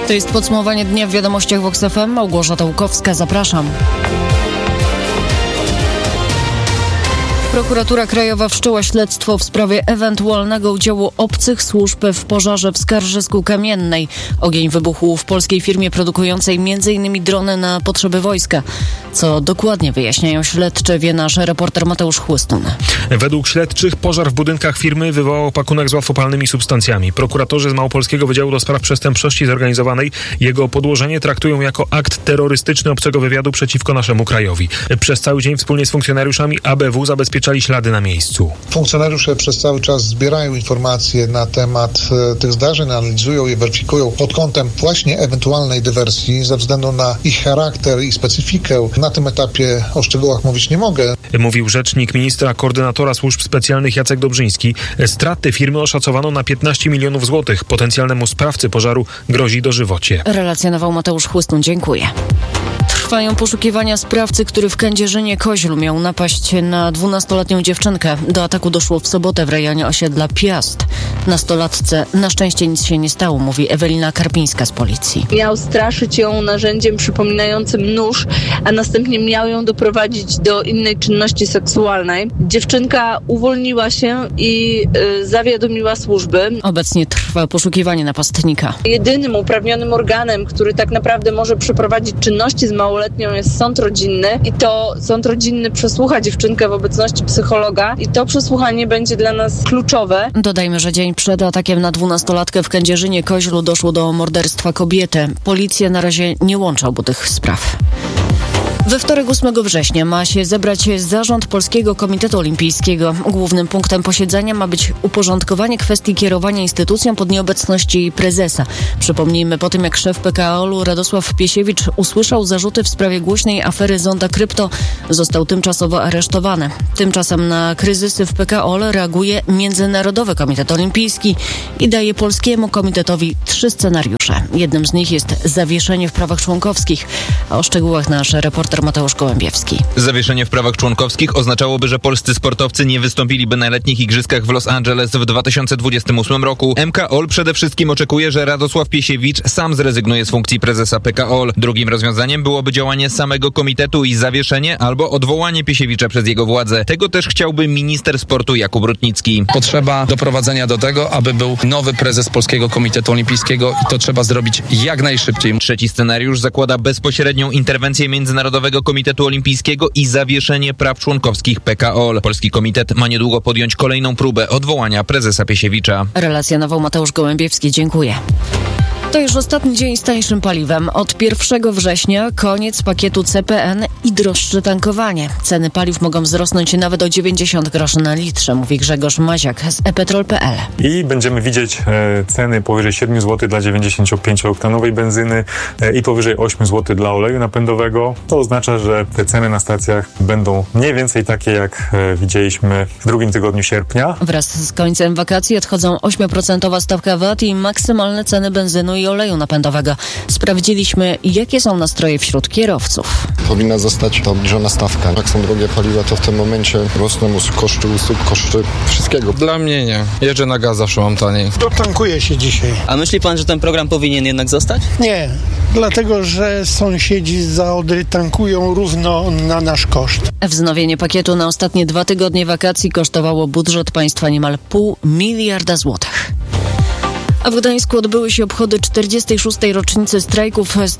To jest podsumowanie dnia w Wiadomościach Vox FM. Małgorzata Łukowska, zapraszam. Prokuratura Krajowa wszczęła śledztwo w sprawie ewentualnego udziału obcych służb w pożarze w Skarżysku Kamiennej. Ogień wybuchł w polskiej firmie produkującej m.in. drony na potrzeby wojska. Co dokładnie wyjaśniają śledczy, wie nasz reporter Mateusz Chłystun. Według śledczych pożar w budynkach firmy wywołał pakunek z łatwopalnymi substancjami. Prokuratorzy z Małopolskiego Wydziału do Spraw Przestępczości Zorganizowanej jego podłożenie traktują jako akt terrorystyczny obcego wywiadu przeciwko naszemu krajowi. Przez cały dzień wspólnie z funkcjonariuszami ABW zabezpieczali ślady na miejscu. Funkcjonariusze przez cały czas zbierają informacje na temat tych zdarzeń, analizują je, weryfikują pod kątem właśnie ewentualnej dywersji ze względu na ich charakter i specyfikę. Na tym etapie o szczegółach mówić nie mogę. Mówił rzecznik ministra koordynatora służb specjalnych Jacek Dobrzyński. Straty firmy oszacowano na 15 milionów złotych. Potencjalnemu sprawcy pożaru grozi dożywocie. Relacjonował Mateusz Chłystun. Dziękuję. Trwają poszukiwania sprawcy, który w Kędzierzynie-Koźlu miał napaść na 12-letnią dziewczynkę. Do ataku doszło w sobotę w rejonie osiedla Piast. Nastolatce na szczęście nic się nie stało, mówi Ewelina Karpińska z policji. Miał straszyć ją narzędziem przypominającym nóż, a następnie miał ją doprowadzić do innej czynności seksualnej. Dziewczynka uwolniła się i zawiadomiła służby. Obecnie trwa poszukiwanie napastnika. Jedynym uprawnionym organem, który tak naprawdę może przeprowadzić czynności z małoletnią, jest sąd rodzinny i to sąd rodzinny przesłucha dziewczynkę w obecności psychologa i to przesłuchanie będzie dla nas kluczowe. Dodajmy, że dzień przed atakiem na 12-latkę w Kędzierzynie-Koźlu doszło do morderstwa kobiety. Policja na razie nie łączy obu tych spraw. We wtorek 8 września ma się zebrać zarząd Polskiego Komitetu Olimpijskiego. Głównym punktem posiedzenia ma być uporządkowanie kwestii kierowania instytucją pod nieobecności prezesa. Przypomnijmy, po tym jak szef PKO-u Radosław Piesiewicz usłyszał zarzuty w sprawie głośnej afery Zonda Krypto, został tymczasowo aresztowany. Tymczasem na kryzysy w PKO reaguje Międzynarodowy Komitet Olimpijski i daje Polskiemu Komitetowi 3 scenariusze. Jednym z nich jest zawieszenie w prawach członkowskich. A o szczegółach nasz reporter Mateusz Gołębiewski. Zawieszenie w prawach członkowskich oznaczałoby, że polscy sportowcy nie wystąpiliby na letnich igrzyskach w Los Angeles w 2028 roku. MKOL przede wszystkim oczekuje, że Radosław Piesiewicz sam zrezygnuje z funkcji prezesa PKOL. Drugim rozwiązaniem byłoby działanie samego komitetu i zawieszenie albo odwołanie Piesiewicza przez jego władzę. Tego też chciałby minister sportu Jakub Rutnicki. Potrzeba doprowadzenia do tego, aby był nowy prezes Polskiego Komitetu Olimpijskiego i to trzeba zrobić jak najszybciej. Trzeci scenariusz zakłada bezpośrednią interwencję Międzynarodowego Komitetu Olimpijskiego i zawieszenie praw członkowskich PKOL. Polski komitet ma niedługo podjąć kolejną próbę odwołania prezesa Piesiewicza. Relacjonował Mateusz Gołębiewski. Dziękuję. To już ostatni dzień z tańszym paliwem. Od 1 września koniec pakietu CPN i droższe tankowanie. Ceny paliw mogą wzrosnąć nawet o 90 groszy na litrze, mówi Grzegorz Maziak z ePetrol.pl. I będziemy widzieć ceny powyżej 7 zł dla 95-oktanowej benzyny i powyżej 8 zł dla oleju napędowego. To oznacza, że te ceny na stacjach będą mniej więcej takie, jak widzieliśmy w drugim tygodniu sierpnia. Wraz z końcem wakacji odchodzą 8% stawka VAT i maksymalne ceny benzyny i oleju napędowego. Sprawdziliśmy, jakie są nastroje wśród kierowców. Powinna zostać ta obniżona stawka. Jak są drogie paliwa, to w tym momencie rosną koszty usług, koszty wszystkiego. Dla mnie nie. Jeżdżę na gaz, zawsze mam taniej. Dotankuje się dzisiaj. A myśli pan, że ten program powinien jednak zostać? Nie, dlatego że sąsiedzi za Odry tankują równo na nasz koszt. Wznowienie pakietu na ostatnie 2 tygodnie wakacji kosztowało budżet państwa niemal 0,5 miliarda złotych. A w Gdańsku odbyły się obchody 46. rocznicy strajków z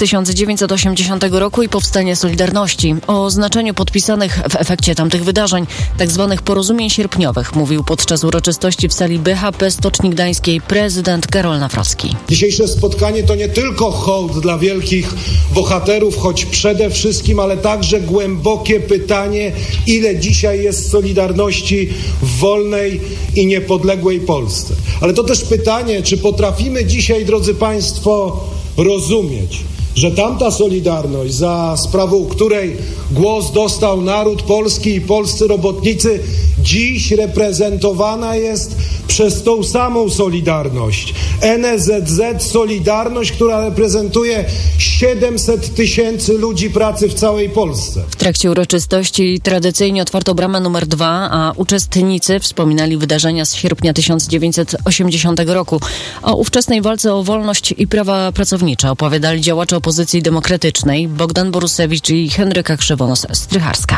1980 roku i powstania Solidarności. O znaczeniu podpisanych w efekcie tamtych wydarzeń, tzw. porozumień sierpniowych, mówił podczas uroczystości w sali BHP Stoczni Gdańskiej prezydent Karol Nawrocki. Dzisiejsze spotkanie to nie tylko hołd dla wielkich bohaterów, choć przede wszystkim, ale także głębokie pytanie, ile dzisiaj jest Solidarności w wolnej i niepodległej Polsce. Ale to też pytanie, czy potrafimy dzisiaj, drodzy Państwo, rozumieć, że tamta Solidarność, za sprawą której głos dostał naród polski i polscy robotnicy, dziś reprezentowana jest przez tą samą Solidarność. NSZZ Solidarność, która reprezentuje 700 000 ludzi pracy w całej Polsce. W trakcie uroczystości tradycyjnie otwarto bramę numer 2, a uczestnicy wspominali wydarzenia z sierpnia 1980 roku. O ówczesnej walce o wolność i prawa pracownicze opowiadali działacze opozycji demokratycznej Bogdan Borusewicz i Henryka Krzywonos-Strycharska.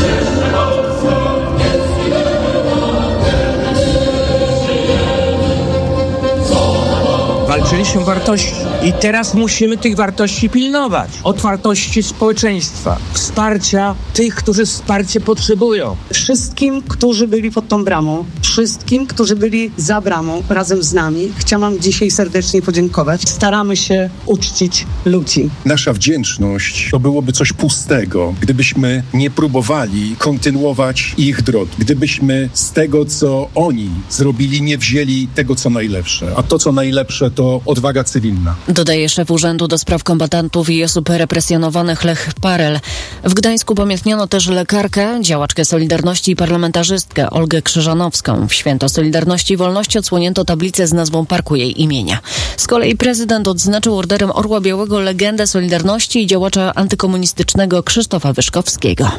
Walczyliśmy o wartości i teraz musimy tych wartości pilnować. Otwartości społeczeństwa, wsparcia tych, którzy wsparcie potrzebują. Wszystkim, którzy byli pod tą bramą, wszystkim, którzy byli za bramą razem z nami, chciałam dzisiaj serdecznie podziękować. Staramy się uczcić ludzi. Nasza wdzięczność to byłoby coś pustego, gdybyśmy nie próbowali kontynuować ich drogi. Gdybyśmy z tego, co oni zrobili, nie wzięli tego, co najlepsze. A to, co najlepsze, to odwaga cywilna. Dodaje szef Urzędu do Spraw Kombatantów i Osób Represjonowanych Lech Parel. W Gdańsku pamiętniono też lekarkę, działaczkę Solidarności i parlamentarzystkę Olgę Krzyżanowską. W Święto Solidarności i Wolności odsłonięto tablicę z nazwą parku jej imienia. Z kolei prezydent odznaczył Orderem Orła Białego legendę Solidarności i działacza antykomunistycznego Krzysztofa Wyszkowskiego.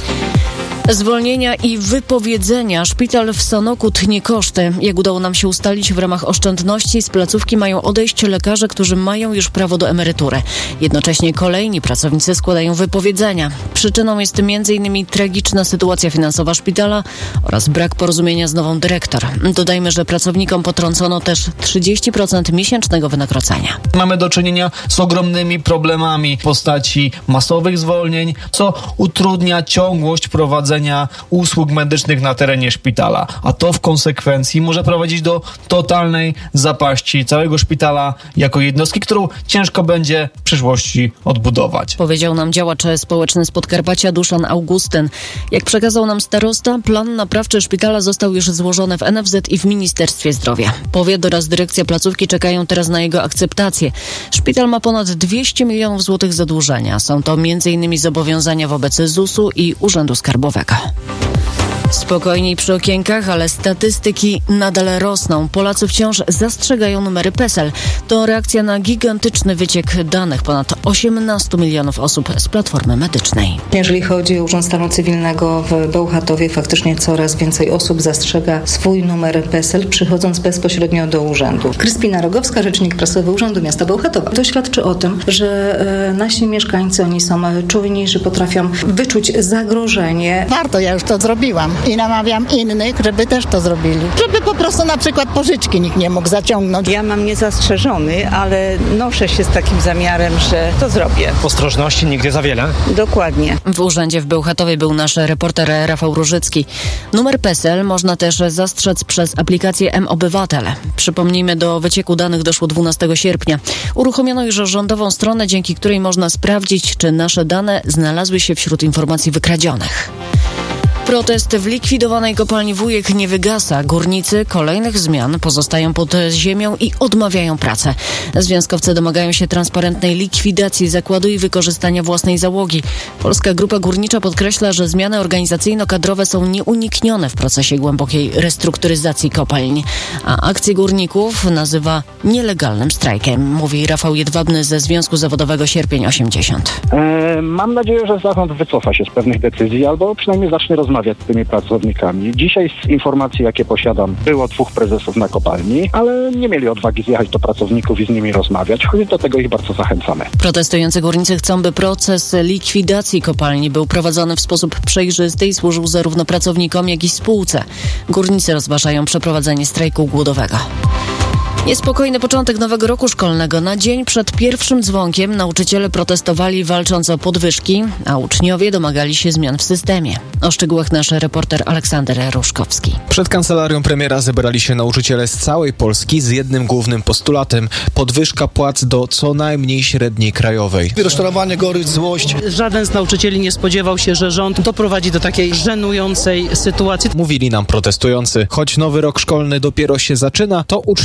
Zwolnienia i wypowiedzenia. Szpital w Sanoku tnie koszty. Jak udało nam się ustalić, w ramach oszczędności z placówki mają odejść lekarze, którzy mają już prawo do emerytury. Jednocześnie kolejni pracownicy składają wypowiedzenia. Przyczyną jest m.in. tragiczna sytuacja finansowa szpitala oraz brak porozumienia z nową dyrektor. Dodajmy, że pracownikom potrącono też 30% miesięcznego wynagrodzenia. Mamy do czynienia z ogromnymi problemami w postaci masowych zwolnień, co utrudnia ciągłość prowadzenia usług medycznych na terenie szpitala, a to w konsekwencji może prowadzić do totalnej zapaści całego szpitala jako jednostki, którą ciężko będzie w przyszłości odbudować. Powiedział nam działacz społeczny z Podkarpacia Duszan Augustyn. Jak przekazał nam starosta, plan naprawczy szpitala został już złożony w NFZ i w Ministerstwie Zdrowia. Powiat oraz dyrekcja placówki czekają teraz na jego akceptację. Szpital ma ponad 200 milionów złotych zadłużenia. Są to m.in. zobowiązania wobec ZUS-u i Urzędu Skarbowego. Spokojniej przy okienkach, ale statystyki nadal rosną. Polacy wciąż zastrzegają numery PESEL. To reakcja na gigantyczny wyciek danych ponad 18 milionów osób z Platformy Medycznej. Jeżeli chodzi o Urząd Stanu Cywilnego w Bełchatowie, faktycznie coraz więcej osób zastrzega swój numer PESEL, przychodząc bezpośrednio do urzędu. Kryspina Rogowska, rzecznik prasowy Urzędu Miasta Bełchatowa. To świadczy o tym, że nasi mieszkańcy, oni są czujni, że potrafią wyczuć zagrożenie. Warto, ja już to zrobiłam. I namawiam innych, żeby też to zrobili. Żeby po prostu na przykład pożyczki nikt nie mógł zaciągnąć. Ja mam niezastrzeżony, ale noszę się z takim zamiarem, że to zrobię. Ostrożności nigdy za wiele. Dokładnie. W urzędzie w Bełchatowie był nasz reporter Rafał Różycki. Numer PESEL można też zastrzec przez aplikację M-Obywatel. Przypomnijmy, do wycieku danych doszło 12 sierpnia. Uruchomiono już rządową stronę, dzięki której można sprawdzić, czy nasze dane znalazły się wśród informacji wykradzionych. Protest w likwidowanej kopalni Wujek nie wygasa. Górnicy kolejnych zmian pozostają pod ziemią i odmawiają pracy. Związkowcy domagają się transparentnej likwidacji zakładu i wykorzystania własnej załogi. Polska Grupa Górnicza podkreśla, że zmiany organizacyjno-kadrowe są nieuniknione w procesie głębokiej restrukturyzacji kopalń. A akcję górników nazywa nielegalnym strajkiem, mówi Rafał Jedwabny ze Związku Zawodowego Sierpień 80. Mam nadzieję, że zarząd wycofa się z pewnych decyzji albo przynajmniej zacznie rozmawiać z tymi pracownikami. Dzisiaj z informacji, jakie posiadam, było 2 prezesów na kopalni, ale nie mieli odwagi zjechać do pracowników i z nimi rozmawiać, choć do tego ich bardzo zachęcamy. Protestujący górnicy chcą, by proces likwidacji kopalni był prowadzony w sposób przejrzysty i służył zarówno pracownikom, jak i spółce. Górnicy rozważają przeprowadzenie strajku głodowego. Niespokojny początek nowego roku szkolnego. Na dzień przed pierwszym dzwonkiem nauczyciele protestowali, walcząc o podwyżki, a uczniowie domagali się zmian w systemie. O szczegółach nasz reporter Aleksander Ruszkowski. Przed kancelarią premiera zebrali się nauczyciele z całej Polski z jednym głównym postulatem: podwyżka płac do co najmniej średniej krajowej. Rozczarowanie, gorycz, złość. Żaden z nauczycieli nie spodziewał się, że rząd doprowadzi do takiej żenującej sytuacji. Mówili nam protestujący. Choć nowy rok szkolny dopiero się zaczyna, to uczniowie zdążyli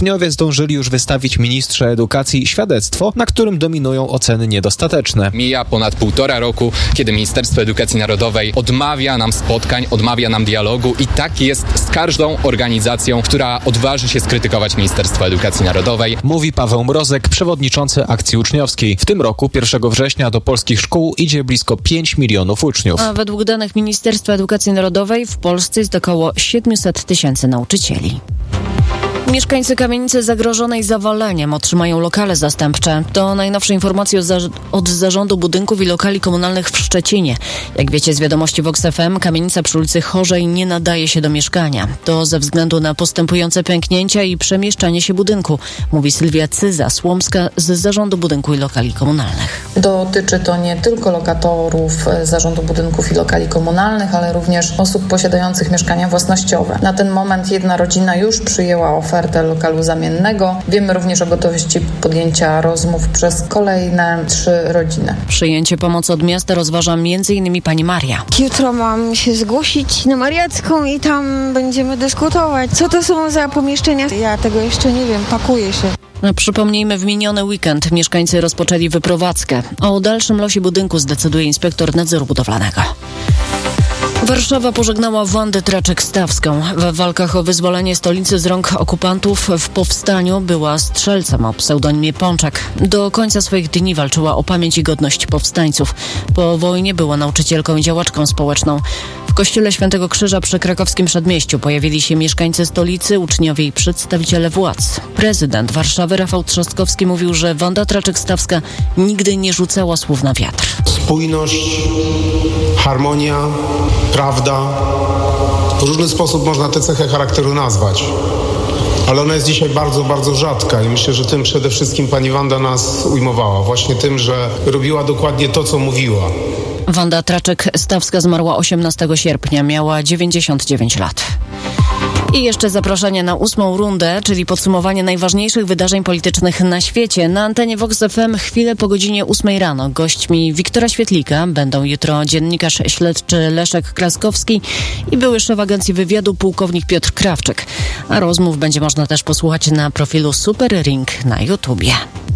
zdążyli już wystawić ministrze edukacji świadectwo, na którym dominują oceny niedostateczne. Mija ponad 1,5 roku, kiedy Ministerstwo Edukacji Narodowej odmawia nam spotkań, odmawia nam dialogu i tak jest z każdą organizacją, która odważy się skrytykować Ministerstwo Edukacji Narodowej. Mówi Paweł Mrozek, przewodniczący akcji uczniowskiej. W tym roku, 1 września, do polskich szkół idzie blisko 5 milionów uczniów. A według danych Ministerstwa Edukacji Narodowej w Polsce jest około 700 000 nauczycieli. Mieszkańcy kamienicy zagrożonej zawaleniem otrzymają lokale zastępcze. To najnowsze informacje od Zarządu Budynków i Lokali Komunalnych w Szczecinie. Jak wiecie z wiadomości Vox FM, kamienica przy ulicy Chorzej nie nadaje się do mieszkania. To ze względu na postępujące pęknięcia i przemieszczanie się budynku, mówi Sylwia Cyza-Słomska z Zarządu Budynku i Lokali Komunalnych. Dotyczy to nie tylko lokatorów Zarządu Budynków i Lokali Komunalnych, ale również osób posiadających mieszkania własnościowe. Na ten moment jedna rodzina już przyjęła ofertę lokalu zamiennego. Wiemy również o gotowości podjęcia rozmów przez kolejne 3 rodziny. Przyjęcie pomocy od miasta rozważa m.in. pani Maria. Jutro mam się zgłosić na Mariacką i tam będziemy dyskutować. Co to są za pomieszczenia? Ja tego jeszcze nie wiem, pakuję się. Przypomnijmy, w miniony weekend mieszkańcy rozpoczęli wyprowadzkę. O dalszym losie budynku zdecyduje inspektor nadzoru budowlanego. Warszawa pożegnała Wandę Traczyk-Stawską. We walkach o wyzwolenie stolicy z rąk okupantów w powstaniu była strzelcem o pseudonimie Pączek. Do końca swoich dni walczyła o pamięć i godność powstańców. Po wojnie była nauczycielką i działaczką społeczną. W kościele Świętego Krzyża przy krakowskim Przedmieściu pojawili się mieszkańcy stolicy, uczniowie i przedstawiciele władz. Prezydent Warszawy Rafał Trzaskowski mówił, że Wanda Traczyk-Stawska nigdy nie rzucała słów na wiatr. Spójność, harmonia, prawda. W różny sposób można tę cechę charakteru nazwać. Ale ona jest dzisiaj bardzo, bardzo rzadka i myślę, że tym przede wszystkim pani Wanda nas ujmowała. Właśnie tym, że robiła dokładnie to, co mówiła. Wanda Traczyk-Stawska zmarła 18 sierpnia, miała 99 lat. I jeszcze zaproszenie na 8. rundę, czyli podsumowanie najważniejszych wydarzeń politycznych na świecie. Na antenie Vox FM chwilę po godzinie 8 rano. Gośćmi Wiktora Świetlika będą jutro dziennikarz śledczy Leszek Kraskowski i były szef Agencji Wywiadu pułkownik Piotr Krawczyk. A rozmów będzie można też posłuchać na profilu Super Ring na YouTubie.